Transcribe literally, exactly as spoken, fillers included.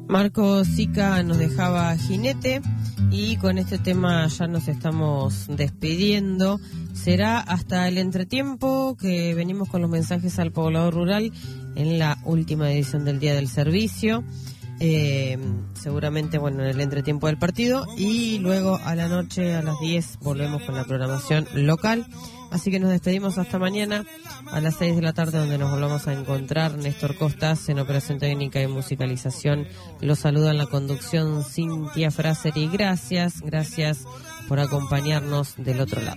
Marco Sica nos dejaba Jinete y con este tema ya nos estamos despidiendo. Será hasta el entretiempo que venimos con los mensajes al poblador rural en la última edición del Día del Servicio. Eh, seguramente, bueno, en el entretiempo del partido, y luego a la noche a las diez volvemos con la programación local. Así que nos despedimos hasta mañana a las seis de la tarde, donde nos volvamos a encontrar. Néstor Costas en operación técnica y musicalización. Los saluda en la conducción Cintia Fraser, y gracias, gracias por acompañarnos del otro lado.